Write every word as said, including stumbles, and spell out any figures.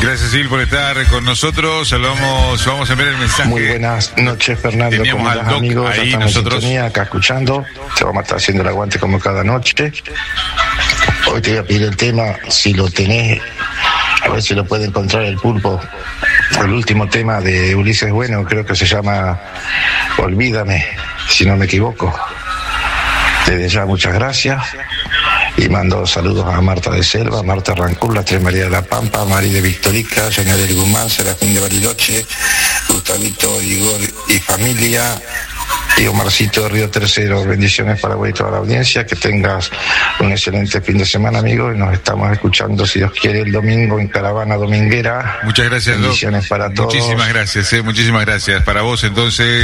Gracias, Sil, por estar con nosotros. Saludamos, vamos a enviar el mensaje. Muy buenas noches, Fernando. Teníamos ¿Cómo estás, al Doc amigos? ahí, Estamos nosotros. en sintonía, acá escuchando. Te vamos a estar haciendo el aguante como cada noche. Hoy te voy a pedir el tema, si lo tenés, a ver si lo puede encontrar el Pulpo. El último tema de Ulises Bueno, creo que se llama Olvídame, si no me equivoco. Desde ya, muchas gracias. Y mando saludos a Marta de Selva, Marta Rancur, la Tres María de la Pampa, María de Victorica, Yanel Guzmán, Serafín de Bariloche, Gustavito, Igor y familia, y Omarcito de Río Tercero. Bendiciones para vos y toda la audiencia. Que tengas un excelente fin de semana, amigo, y nos estamos escuchando, si Dios quiere, el domingo en Caravana Dominguera. Muchas gracias, Bendiciones Doc. para todos. Muchísimas gracias, eh, muchísimas gracias. Para vos, entonces.